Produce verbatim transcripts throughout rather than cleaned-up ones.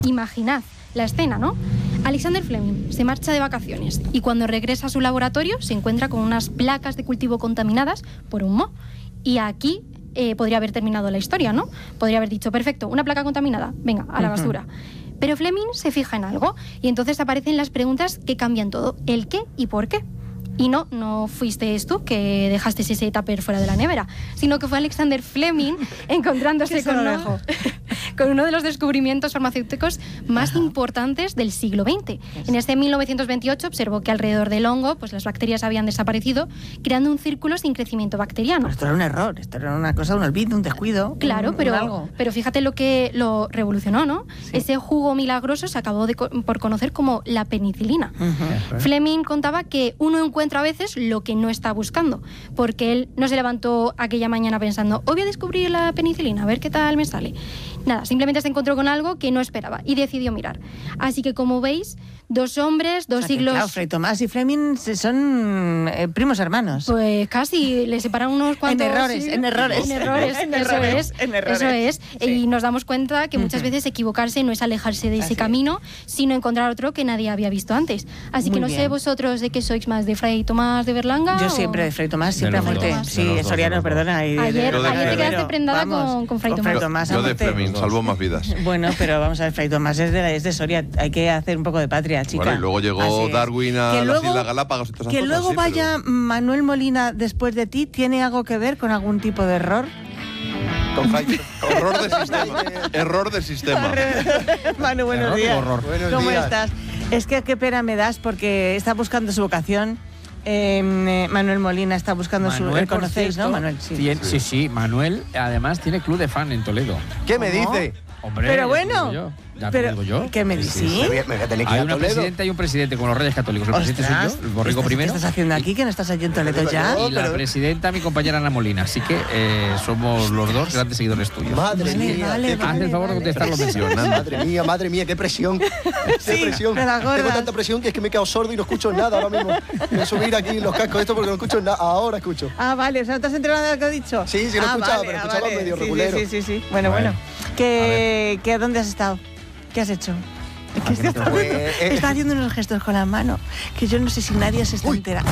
Imaginad la escena, ¿no? Alexander Fleming se marcha de vacaciones y cuando regresa a su laboratorio se encuentra con unas placas de cultivo contaminadas por un moho. Y aquí eh, podría haber terminado la historia, ¿no? Podría haber dicho, perfecto, una placa contaminada, venga, a la basura. Pero Fleming se fija en algo y entonces aparecen las preguntas que cambian todo, el qué y por qué. Y no, no fuiste tú que dejaste ese tupper fuera de la nevera, sino que fue Alexander Fleming encontrándose con uno, con uno de los descubrimientos farmacéuticos más Ajá. importantes del siglo veinte. En este mil novecientos veintiocho observó que alrededor del hongo pues las bacterias habían desaparecido, creando un círculo sin crecimiento bacteriano. Pero esto era un error, esto era una cosa, un olvido, un descuido. Claro, un, pero, un algo. pero fíjate lo que lo revolucionó, ¿no? Sí. Ese jugo milagroso se acabó de, por conocer como la penicilina. Uh-huh. Fleming contaba que uno encuentra a veces lo que no está buscando, porque él no se levantó aquella mañana pensando, hoy voy a descubrir la penicilina, a ver qué tal me sale. Nada, simplemente se encontró con algo que no esperaba y decidió mirar. Así que, como veis, dos hombres, dos o sea, siglos... Claro, Fray Tomás y Fleming son eh, primos hermanos. Pues casi, le separan unos cuantos... En errores, en errores. En errores, en eso errores, es. En errores. Eso es. Sí. Y nos damos cuenta que muchas veces equivocarse no es alejarse de ese Así camino, sino encontrar otro que nadie había visto antes. Así Muy que no bien. sé vosotros de qué sois más, de Fray Tomás de Berlanga. Yo o... siempre de Fray Tomás, siempre a muerte. Sí, Soriano, perdona. Y ayer, de, ayer te quedaste prendada vamos, con, con Fray Tomás. Fray Tomás yo de Fleming, salvó más vidas. Bueno, pero vamos a ver, Fray Tomás es de, es de Soria, hay que hacer un poco de patria, chica. Bueno, y luego llegó Darwin a que las luego, Islas Galápagos y todas esas Que cosas, luego sí, vaya pero... Manuel Molina después de ti, ¿tiene algo que ver con algún tipo de error? Con Fray... Error de sistema. Error de sistema. Manu, buenos error, días. Horror. Buenos ¿Cómo días. estás? Es que qué pena me das porque está buscando su vocación. Eh, Manuel Molina está buscando Manuel, su... ¿Conocéis, no, Manuel? Sí. Sí, sí, sí. Manuel, además, tiene club de fan en Toledo. ¿Qué me dice? Hombre, pero bueno... Yo. Ya pero, te digo yo. ¿Qué me dices? ¿Sí? ¿Sí? Me voy a tener que Hay ir a una Toledo. presidenta y un presidente, como los reyes católicos. El Ostras, presidente soy yo, el borrico primero. ¿Qué estás haciendo aquí? ¿Que no estás allí en Toledo ya? Y la presidenta, mi compañera Ana Molina. Así que eh, somos los dos grandes seguidores tuyos. Madre vale, mía. Vale, Haz vale, el favor vale. de contestar los menciones. Madre mía, madre mía, qué presión. Qué sí, presión. me la gordas. Tengo tanta presión que es que me he quedado sordo y no escucho nada ahora mismo. Voy a subir aquí los cascos esto porque no escucho nada. Ahora escucho. Ah, vale. O sea, ¿no te has enterado de lo que he dicho? Sí, sí lo he ah, escuchado, vale, pero ah, escuchaba vale. medio sí, regulero. Sí, sí, sí. Bueno, Bueno. bueno. ¿Qué, ¿qué, ¿Dónde has estado? ¿Qué has hecho? Es que está, Pues, eh, está haciendo unos gestos con la mano que yo no sé si nadie se está Uy. enterando.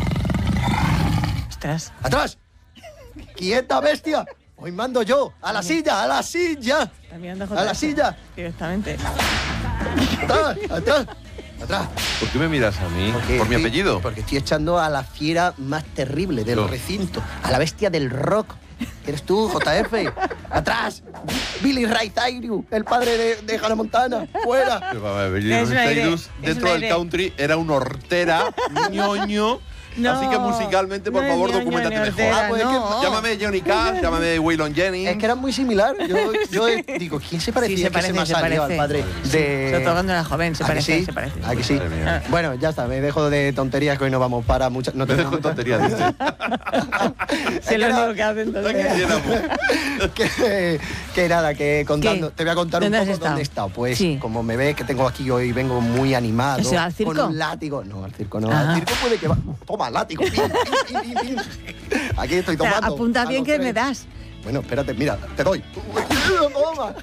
Ostras. ¡Atrás! ¡Quieta, bestia! Hoy mando yo. ¡A la silla! ¡A la silla! Está mirando ¡A la silla! Directamente. ¡Atrás! ¡Atrás! ¡Atrás! ¿Por qué me miras a mí? Porque ¿Por mi estoy- apellido? Porque estoy echando a la fiera más terrible del No. recinto. A la bestia del rock. Eres tú, J F. ¡Atrás! Billy Ray Cyrus, el padre de, de Hannah Montana. ¡Fuera! Pero, a ver, Billy Es un Ray aire, Cyrus, es dentro un del aire. country, era un hortera, ñoño. No, Así que musicalmente, por no favor, es ñoño documentate ni mejor. hortera, Ah, pues es no. que- Llámame Johnny Cash, llámame Waylon Jennings. Es que eran muy similares. Yo, yo eh, digo, ¿quién se parecía? Sí, se que se parece, me ha se salido parece. al padre Sí, de... sobre todo cuando era joven, se ¿A que parece, sí? se parece. ¿A que sí? Madre mía. Bueno, ya está, me dejo de tonterías que hoy no vamos para muchas... No Me tenemos dejo muchas- tonterías, dice. Sí, lo único que hacen Aquí entonces. llenamos. que, que nada, que contando, ¿Qué? te voy a contar un ¿Dónde has poco estado? dónde he estado. Pues Sí. como me ves que tengo aquí hoy, vengo muy animado. ¿Has ido al circo? Con un látigo. No, al circo no. Ah. Al circo puede que va. Toma, látigo. Pim, pim, pim, pim, pim. Aquí estoy O sea, tomando. apunta a bien los que tres. me das. Bueno, espérate, mira, te doy. Toma.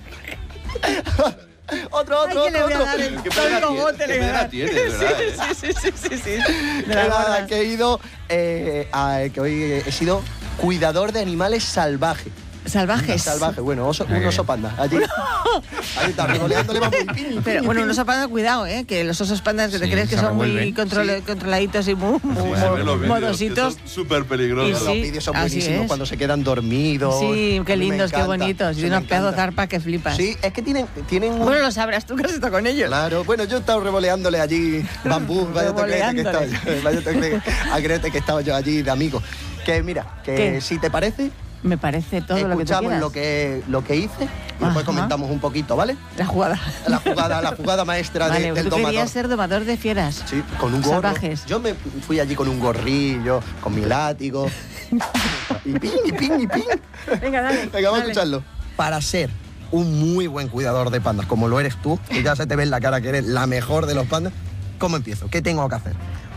Otro, Ay, otro, que le voy a otro, dar el otro. Qué pena cogote, tiene, le voy a qué pena dar. tiene, de verdad, ¿eh? Sí, sí, sí, sí, sí. De Que las nada, gordas. que he ido, eh, a- que hoy he sido cuidador de animales salvajes. Salvajes. Salvaje, bueno, oso, un Muy oso panda. Allí, ahí está, revoleándole, vamos, y pin, y Pero pin, bueno, y un pin. oso panda, cuidado, ¿eh? Que los osos pandas que te Sí, crees que se son muy revuelven. control- Sí. controladitos y muy, muy Sí, se ven los vídeos, modositos. que son súper Y peligrosos. sí, Los vídeos son así buenísimos es. cuando se quedan dormidos. Sí, A qué mí me lindos, qué encanta, bonitos. Y sí, me unos pedazos de encanta. zarpa que flipas. Sí, es que tienen, tienen un... Bueno, lo sabrás tú que has estado con ellos. Claro, bueno, yo he estado revoleándole allí bambú, vaya te crees que estaba Revoleándole. yo, vaya te crees a creerte que estaba yo allí de amigo. Que mira, que ¿Qué? si te parece, Me parece todo lo que tú escuchamos quieras. lo que, lo que hice y después Ajá. comentamos un poquito, ¿vale? La jugada. La jugada, la jugada maestra de- Vale, del tú domador. querías ser domador de fieras. Sí, con un gorro. Salvajes. Yo me fui allí con un gorrillo, con mi látigo. y pin, y pin, y pin. Venga, dale. Venga, vamos dale. a escucharlo. Para ser un muy buen cuidador de pandas, como lo eres tú, que ya se te ve en la cara que eres la mejor de los pandas, ¿cómo empiezo? ¿Qué tengo que hacer?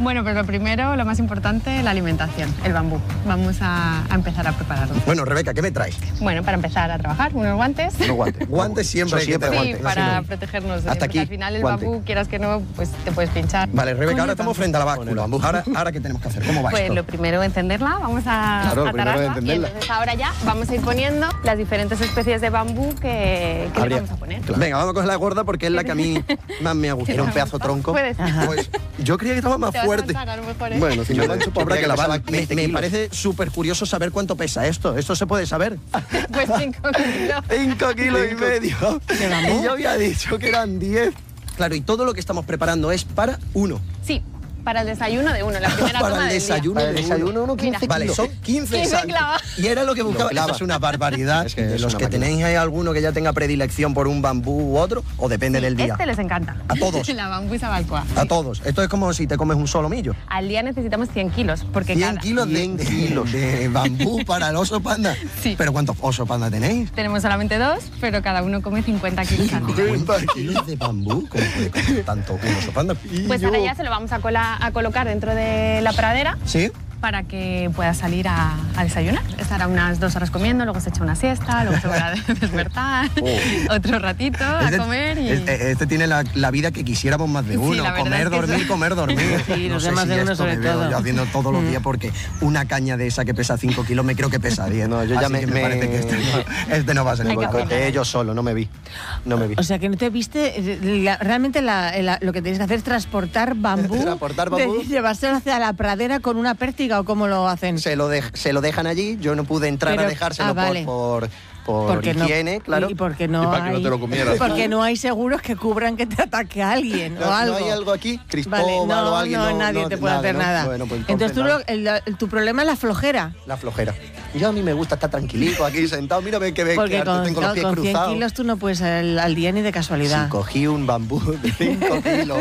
Bueno, pues lo primero, lo más importante, la alimentación, el bambú. Vamos a, a empezar a prepararlo. Bueno, Rebeca, ¿qué me traes? Bueno, para empezar a trabajar, unos guantes. Unos guantes. Guantes siempre. Sí, siempre sí, guantes. para Así no. protegernos. De, Hasta aquí, al final el guante. bambú, quieras que no, pues te puedes pinchar. Vale, Rebeca, ahora estamos frente a la báscula. Ahora, ahora, ¿qué tenemos que hacer? ¿Cómo va Pues esto? lo primero, encenderla. Vamos a Claro, lo primero es atararla. encenderla. Y entonces ahora ya vamos a ir poniendo las diferentes especies de bambú que, que le Habría- vamos a poner. Claro. Venga, vamos a coger la gorda porque es la que a mí más me ha gustado. Era un pedazo tronco. Puedes. Pues yo creía que estaba más Te vas a fuerte. matar, a lo mejor, ¿eh? Bueno, si me mancho, pobre que la pesaba bala. Me, quince me kilos. parece súper curioso saber cuánto pesa esto. ¿Esto se puede saber? Pues cinco kilos. Cinco kilos y medio. Y yo había dicho que eran diez. Claro, y todo lo que estamos preparando es para uno. Sí, para el desayuno de uno, la primera Para toma el del desayuno día. de uno. desayuno uno, quince Mira. Vale, kilos. son quince quince exacto. clavas. Y era lo que buscaba. Lo clava. Eso es una barbaridad. Es que de es los una que máquina. tenéis, ¿hay alguno que ya tenga predilección por un bambú u otro? ¿O depende del día? Este les encanta. A todos. La bambú y sabalcoa. A todos. Esto es como si te comes un solomillo. Al día necesitamos cien kilos, porque cien cada... kilos de, cien de- kilos. de bambú para el oso panda. Sí. ¿Pero cuántos oso panda tenéis? Tenemos solamente dos, pero cada uno come cincuenta kilos al día. cincuenta kilos de bambú. ¿Cómo puede comer tanto un oso panda? Pues ahora ya se lo vamos a, cola- a colocar dentro de la pradera ¿Sí? para que pueda salir a, a desayunar. Estará unas dos horas comiendo, luego se echa una siesta, luego se va a despertar, otro ratito a Este- comer y... Este, este tiene la, la vida que quisiéramos más de Sí, uno. la verdad Comer, es que dormir, sí. comer, dormir. Sí, no los sé demás si de uno esto sobre me veo todo. yo haciendo todos los días porque una caña de esa que pesa cinco kilos me creo que pesa diez. No, yo ya Así me- que me, me- parece que este no, este no va a ser Hay el que boicot. afinar. Eh, yo solo, no me vi. No me vi. O sea, que no te viste. eh, la- realmente la- la- lo que tienes que hacer es transportar bambú. Transportar bambú. de- llevárselo hacia la pradera con una pértiga o cómo lo hacen. Se lo, dej- se lo dejan allí, yo no pude entrar Pero- a dejárselo ah, vale. por, por, por Porque no- higiene, claro. Y porque no Y para que no hay- te lo comieras. Porque no hay seguros que cubran que te ataque alguien ¿No, o algo. ¿No hay algo aquí? ¿Cristóbal Vale, no, o alguien? no, nadie te puede nadie, hacer ¿no? nada. Bueno, pues entonces tú nada. lo- el- el- tu problema es la flojera. La flojera. Yo a mí me gusta estar tranquilito aquí sentado. Mírame que, ve, Porque que con, tengo los pies con cien cruzados. kilos tú no puedes al, al día ni de casualidad. Sí, cogí un bambú de cinco kilos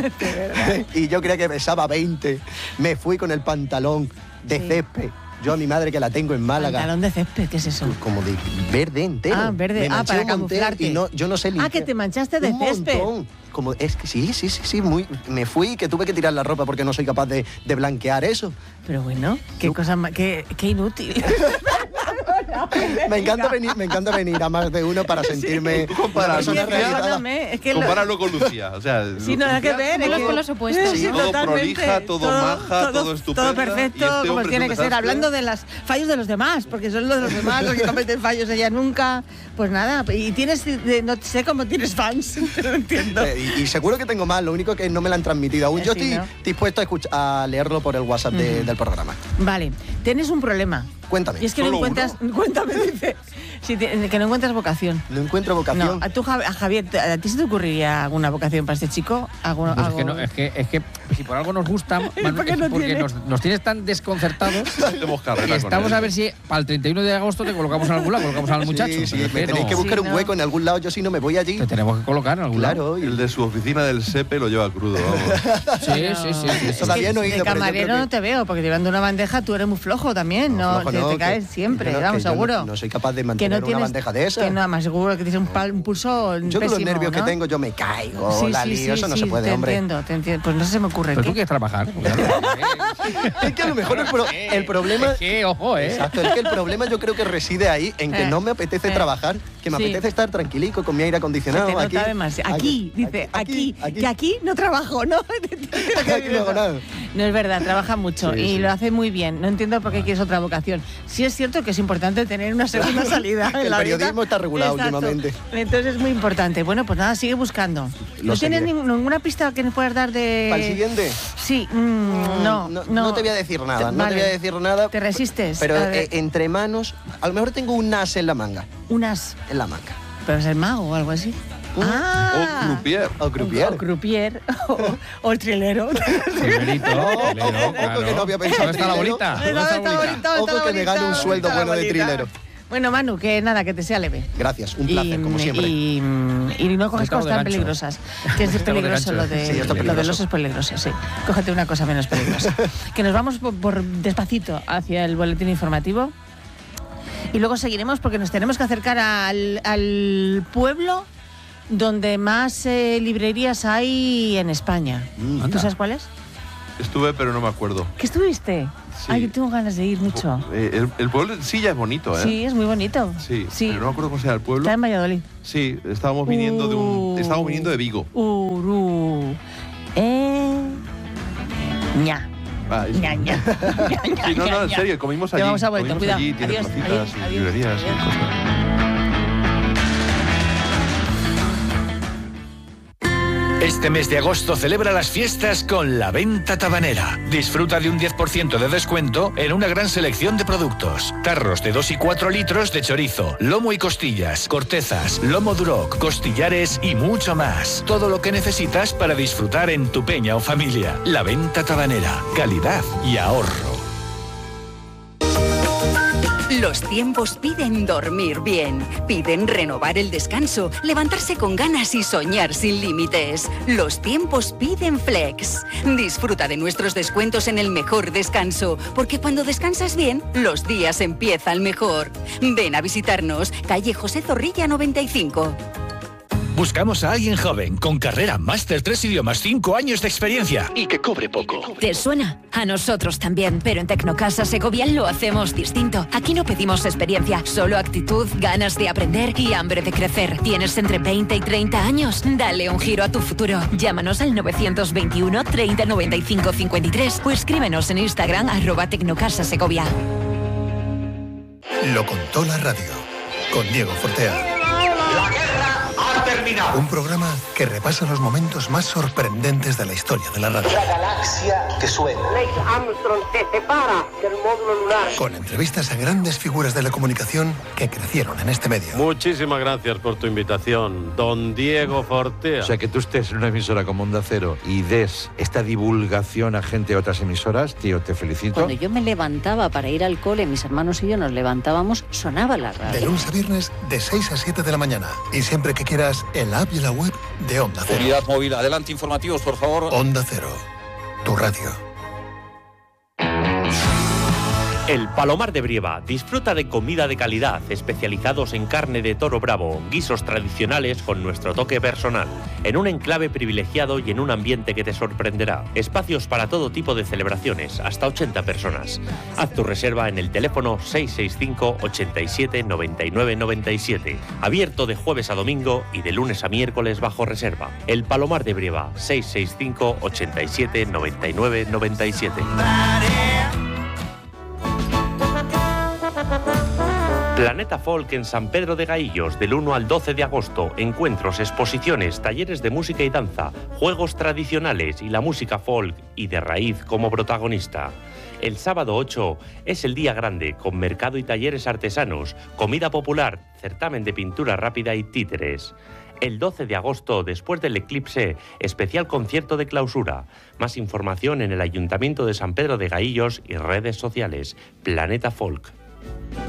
y yo creía que pesaba veinte. Me fui con el pantalón de Sí. césped. Yo a mi madre que la tengo en Málaga. Pantalón de césped, ¿qué es eso? Como de verde entero. Ah, verde. Me Ah, manché para un montón camuflarte. Y no, yo no sé Ah, limpiar. que te manchaste de Un césped. montón. Como, es que sí, sí, sí, sí, muy, me fui que tuve que tirar la ropa porque no soy capaz de, de blanquear eso. Pero bueno, qué cosa más, qué, qué inútil. Me encanta venir, me encanta venir a más de uno para sentirme Compara, una persona Lucía. realizada. Perdóname, es que lo- Compáralo con Lucía. O sea, Sí, nada que ver. Somos es los que- polos opuestos, Sí, ¿no? Todo totalmente. prolija, todo maja, todo estupenda, Todo perfecto, y este como hombre es tiene un que ser. desastre. Hablando de los fallos de los demás, porque son los de los demás los que cometen fallos, ella nunca. Pues nada, y tienes, de- no sé cómo tienes fans, pero no entiendo. Eh, y, y seguro que tengo más, lo único que no me lo han transmitido aún. Yo Sí, estoy ¿no? dispuesto a, escuchar, a leerlo por el WhatsApp de- del programa. Vale, tienes un problema. Cuéntame. Y es que no ¿Solo encuentras. Cuéntame, dice. Si te- que no encuentras vocación. No encuentro vocación. No, a, tú, Javi- a Javier, ¿a ti se te ocurriría alguna vocación para este chico? ¿Alguno- Pues es algo- que, no, es, que, es que si por algo nos gusta, Manu, ¿Por qué es no porque tiene? nos, nos tienes tan desconcertados Hacemos carrera que con estamos él. a ver si para el treinta y uno de agosto te colocamos en algún lado, colocamos al muchacho. Sí, sí, Pero me es que tenéis que no, buscar Sí, un ¿no? hueco en algún lado, yo si no me voy allí. te tenemos que colocar en algún lado. Claro, y El de su oficina del SEPE lo lleva crudo, vamos. Sí, sí, sí, sí, sí. Todavía no he de ido, pero yo camarero creo que- no te veo, porque llevando una bandeja tú eres muy flojo también, no, flojo te, no, te que- caes siempre, yo no- vamos, que yo no- seguro. no soy capaz de que mantener no una tienes, bandeja de esas. Que no, más seguro que tienes un, pal- un pulso Yo con los pésimo, nervios que ¿no? tengo, yo me caigo, Sí, la sí, lío, sí, eso no sí, se puede, te hombre. entiendo, te entiendo. Pues no se me ocurre Pero qué. tú quieres trabajar. Pues claro. Es que a lo mejor el, pro- el problema... Es que, ojo, ¿eh? Exacto, es que el problema yo creo que reside ahí, en que Eh, no me apetece eh, trabajar, que me sí. apetece estar tranquilico con mi aire Se acondicionado. te nota aquí, demasiado. Aquí, dice, aquí, aquí. que aquí no trabajo, ¿no? Aquí no hago nada. No es verdad, trabaja mucho Sí, y sí. lo hace muy bien. No entiendo por qué quieres otra vocación. Sí es cierto que es importante tener una segunda salida. Que en el la periodismo vida. está regulado Exacto. últimamente. Entonces es muy importante. Bueno, pues nada, sigue buscando. Lo ¿No tienes seguiré. ning- ninguna pista que nos puedas dar de...? ¿Para el siguiente? Sí, mm, no, no, no. no te voy a decir nada, no Vale. te voy a decir nada. ¿Te resistes? Pero A ver. eh, entre manos, a lo mejor tengo un as en la manga. Unas... En la manga. Pero es el mago o algo así. O Ah. croupier. O croupier. O croupier. o, o el trilero. Trilerito, trilero, ojo, claro. que no había pensado ¿Dónde está la trilero. bolita? Ahí ¿Dónde está, está la está bolita? bonito, está Ojo que me bonito, gane un sueldo está la bueno de bolita. trilero. Bueno, Manu, que nada, que te sea leve. Gracias, un placer, y, como siempre. Y, y no coges Estamos cosas tan de gancho. peligrosas. Que es Estamos de peligroso gancho. lo de, Sí, esto es lo del peligroso. oso es peligroso, sí. Cógete una cosa menos peligrosa. Que nos vamos por, por despacito hacia el boletín informativo. Y luego seguiremos porque nos tenemos que acercar al, al pueblo donde más eh, librerías hay en España. Mm, ¿Tú anda. sabes cuál es? Estuve, pero no me acuerdo. ¿Qué estuviste? Sí. Ay, yo tengo ganas de ir mucho. Eh, el, el pueblo en sí ya es bonito, ¿eh? Sí, es muy bonito. Sí, sí. pero no me acuerdo cómo se llama el pueblo. Está en Valladolid. Sí, estábamos viniendo de un... Uh. Estábamos viniendo de Vigo. Uru. Eh... ña. Ah, y- ña, ña. ña, ña, Sí, no, no, ña, en ña. serio, comimos Te allí. vamos a vuelta, comimos cuidado. allí, tiene Adiós, placitas adiós, y adiós, librerías y adiós. cosas. Este mes de agosto celebra las fiestas con La Venta Tabanera. Disfruta de un diez por ciento de descuento en una gran selección de productos. Tarros de dos y cuatro litros de chorizo, lomo y costillas, cortezas, lomo duroc, costillares y mucho más. Todo lo que necesitas para disfrutar en tu peña o familia. La Venta Tabanera. Calidad y ahorro. Los tiempos piden dormir bien, piden renovar el descanso, levantarse con ganas y soñar sin límites. Los tiempos piden Flex. Disfruta de nuestros descuentos en el mejor descanso, porque cuando descansas bien, los días empiezan mejor. Ven a visitarnos, calle José Zorrilla noventa y cinco. Buscamos a alguien joven, con carrera, máster, tres idiomas, cinco años de experiencia y que cobre poco. ¿Te suena? A nosotros también, pero en Tecnocasa Segovia lo hacemos distinto. Aquí no pedimos experiencia, solo actitud, ganas de aprender y hambre de crecer. ¿Tienes entre veinte y treinta años? Dale un giro a tu futuro. Llámanos al novecientos veintiuno, treinta, noventa y cinco, cincuenta y tres o escríbenos en Instagram arroba Tecnocasa Segovia. Lo contó la radio, con Diego Fortea. Terminado. Un programa que repasa los momentos más sorprendentes de la historia de la radio. La galaxia que suena. Neil Armstrong se separa del módulo lunar. Con entrevistas a grandes figuras de la comunicación que crecieron en este medio. Muchísimas gracias por tu invitación, don Diego Fortea. O sea, que tú estés en una emisora como Onda Cero y des esta divulgación a gente de otras emisoras, tío, te felicito. Cuando yo me levantaba para ir al cole, mis hermanos y yo nos levantábamos, sonaba la radio. De lunes a viernes, de seis a siete de la mañana. Y siempre que quieras, en la app y la web de Onda Cero. Unidad móvil, adelante informativos, por favor. Onda Cero, tu radio. El Palomar de Brieva disfruta de comida de calidad, especializados en carne de toro bravo, guisos tradicionales con nuestro toque personal, en un enclave privilegiado y en un ambiente que te sorprenderá. Espacios para todo tipo de celebraciones, hasta ochenta personas. Haz tu reserva en el teléfono seis seis cinco, ochenta y siete, noventa y nueve noventa y siete, abierto de jueves a domingo y de lunes a miércoles bajo reserva. El Palomar de Brieva, seis seis cinco, ochenta y siete, noventa y nueve noventa y siete. Planeta Folk en San Pedro de Gaillos, del uno al doce de agosto. Encuentros, exposiciones, talleres de música y danza, juegos tradicionales y la música folk y de raíz como protagonista. El sábado ocho es el día grande, con mercado y talleres artesanos, comida popular, certamen de pintura rápida y títeres. El doce de agosto, después del eclipse, especial concierto de clausura. Más información en el Ayuntamiento de San Pedro de Gaillos y redes sociales. Planeta Folk.